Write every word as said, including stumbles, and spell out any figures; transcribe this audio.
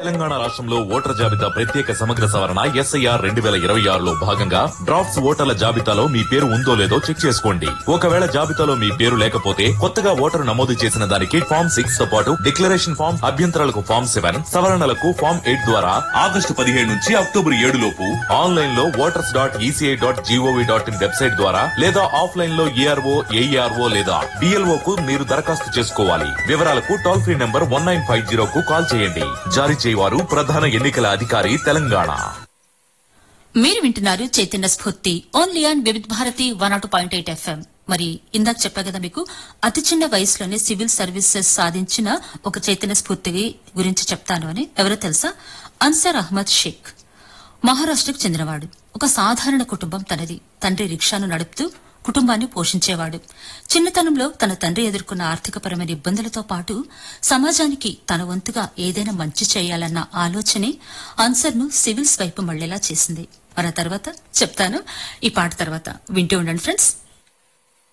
తెలంగాణ రాష్ట్రంలో ఓటర్ జాబితా ప్రత్యేక సమగ్ర సవరణ ఎస్ఐఆర్ రెండు వేల ఇరవై ఆరులో భాగంగా డ్రాఫ్ట్స్ ఓటర్ల జాబితాలో మీ పేరు ఉందో లేదో చెక్ చేసుకోండి. ఒకవేళ జాబితాలో మీ పేరు లేకపోతే కొత్తగా ఓటరు నమోదు చేసిన దానికి ఫామ్ సిక్స్ తో పాటు డిక్లరేషన్ ఫామ్, అభ్యంతరాలకు ఫామ్ సెవెన్, సవరణలకు ఫామ్ ఎయిట్ ద్వారా ఆగస్టు పదిహేడు నుంచి అక్టోబర్ ఏడు లోపు ఆన్లైన్ లో voters dot ECI dot GOV dot in website ద్వారా లేదా ఆఫ్లైన్ లో ఏఆర్ఓ, ఏఈఆర్ఓ లేదా డిఎల్ఓ కు మీరు దరఖాస్తు చేసుకోవాలి. వివరాలకు toll free number one nine five zero కు కాల్ చేయండి. జారీ చేయవారు ప్రధాన ఎన్నికల అధికారి, తెలంగాణ. మీరు వింటున్నారు చైతన్య స్ఫూర్తి ఓన్లీ ఆన్ వివిధ Bharati one not point eight FM. మరి ఇందాక చెప్పా కదా మీకు, అతి చిన్న వయసులోనే సివిల్ సర్వీసెస్ సాధించిన ఒక చైతన్య స్ఫూర్తి గురించి చెప్తాను అని. ఎవరో తెలుసా? అన్సర్ అహ్మద్ షేక్. మహారాష్ట్రకు చెందినవాడు. ఒక సాధారణ కుటుంబం తనది. తండ్రి రిక్షాను నడుపుతూ కుటుంబాన్ని పోషించేవాడు. చిన్నతనంలో తన తండ్రి ఎదుర్కొన్న ఆర్థికపరమైన ఇబ్బందులతో పాటు సమాజానికి తన వంతుగా ఏదైనా మంచి చేయాలన్న ఆలోచనే అన్సర్ను సివిల్స్ వైపు మళ్లేలా చేసింది. మరి ఆ తర్వాత చెప్తాను ఈ పాట తర్వాత. వింటూ ఉండండి ఫ్రెండ్స్.